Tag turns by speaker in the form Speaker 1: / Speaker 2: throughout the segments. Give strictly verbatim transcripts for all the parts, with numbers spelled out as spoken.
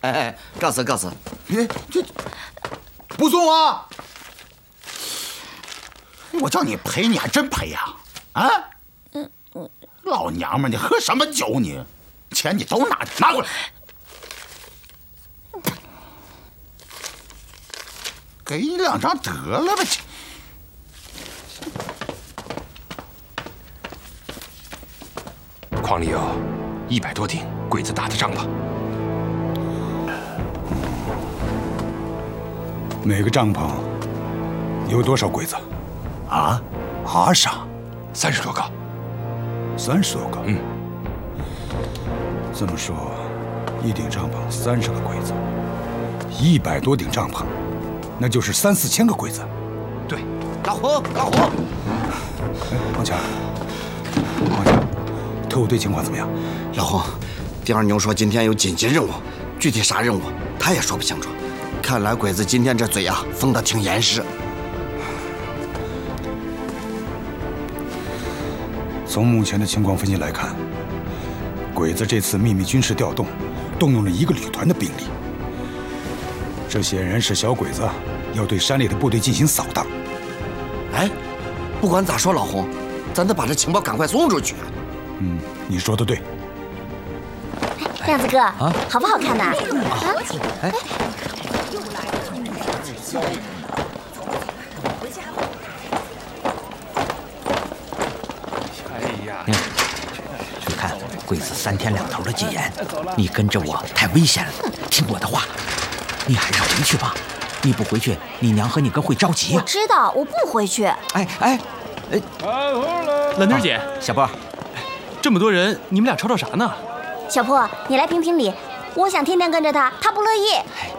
Speaker 1: 哎哎，告辞告辞。
Speaker 2: 你这不送啊？我叫你赔，你还真赔呀？啊？嗯嗯，老娘们，你喝什么酒你？钱你都拿拿过来。给你两张得了吧。
Speaker 3: 矿里有一百多顶鬼子搭的帐篷，
Speaker 4: 每个帐篷有多少鬼子？
Speaker 2: 啊？
Speaker 4: 啊啥？
Speaker 3: 三十多个。
Speaker 4: 三十多个？
Speaker 3: 嗯。
Speaker 4: 这么说，一顶帐篷三十个鬼子，一百多顶帐篷，那就是三四千个鬼子。
Speaker 3: 对。
Speaker 1: 老胡，老胡。
Speaker 4: 哎，王强，王强，特务队情况怎么样？
Speaker 1: 老胡，第二牛说今天有紧急任务，具体啥任务他也说不清楚。看来鬼子今天这嘴啊封得挺严实。
Speaker 4: 从目前的情况分析来看，鬼子这次秘密军事调动，动用了一个旅团的兵力。这显然是小鬼子要对山里的部队进行扫荡。
Speaker 1: 哎，不管咋说，老胡，咱得把这情报赶快送出去。
Speaker 4: 嗯，你说的对。
Speaker 5: 亮子哥，啊，好不好看呢？啊，哎。
Speaker 6: 你看，鬼子三天两头的戒严，你跟着我太危险了，听我的话，你还是回去吧。你不回去，你娘和你哥会着急。
Speaker 5: 我知道，我不回去。
Speaker 6: 哎哎哎，
Speaker 7: 兰妮姐，
Speaker 6: 啊、小波，
Speaker 7: 这么多人，你们俩吵吵啥呢？
Speaker 5: 小波，你来评评理。我想天天跟着他，他不乐意。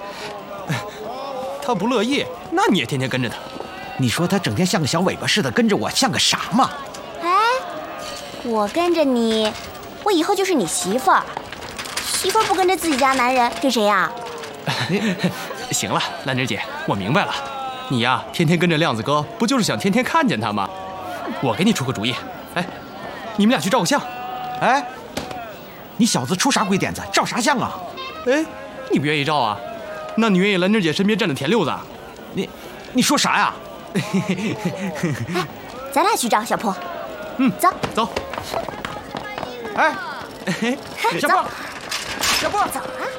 Speaker 7: 他不乐意，那你也天天跟着他。
Speaker 6: 你说他整天像个小尾巴似的跟着我，像个啥嘛？
Speaker 5: 哎，我跟着你，我以后就是你媳妇儿。媳妇儿不跟着自己家男人，跟谁呀？
Speaker 7: 行了，兰芝姐，我明白了。你呀，天天跟着亮子哥，不就是想天天看见他吗？我给你出个主意，哎，你们俩去照个相。
Speaker 6: 哎，你小子出啥鬼点子？照啥相啊？
Speaker 7: 哎，你不愿意照啊？那你愿意兰芝姐身边站的田六子？
Speaker 6: 你，你说啥呀？
Speaker 5: 哎，咱俩去找小坡。
Speaker 7: 嗯，
Speaker 5: 走
Speaker 7: 走。
Speaker 6: 哎，小坡，小坡，
Speaker 5: 走啊！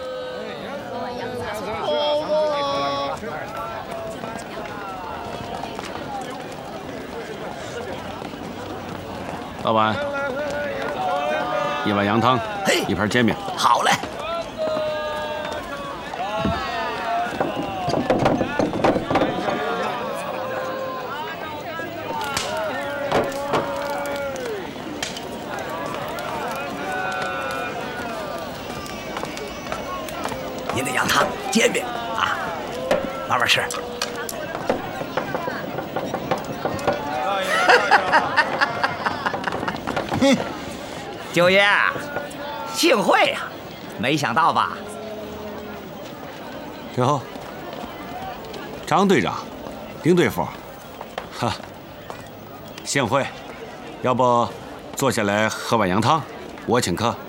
Speaker 8: 老板，一碗羊汤，一盘煎饼。
Speaker 1: 好嘞。
Speaker 6: 您的羊汤、煎饼啊，慢慢吃。
Speaker 9: 哼，九爷，幸会呀、啊！没想到吧？
Speaker 8: 哟，张队长，丁队副，哈，幸会。要不坐下来喝碗羊汤，我请客。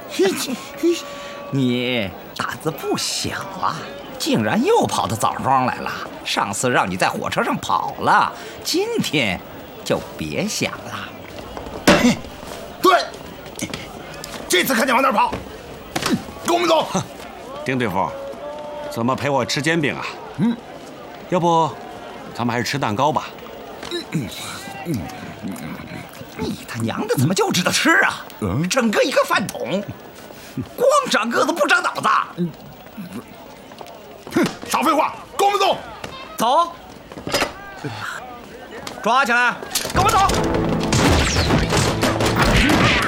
Speaker 9: 你胆子不小啊，竟然又跑到枣庄来了。上次让你在火车上跑了，今天就别想了。
Speaker 2: 对，这次看见往哪儿跑，跟我们走。
Speaker 8: 丁队副，怎么陪我吃煎饼啊？嗯，要不咱们还是吃蛋糕吧。
Speaker 9: 嗯嗯嗯嗯，你他娘的怎么就知道吃啊？嗯，整个一个饭桶，光长个子不长脑子。
Speaker 2: 嗯，哼，少废话，跟我们走。
Speaker 9: 走，抓起来，跟我走。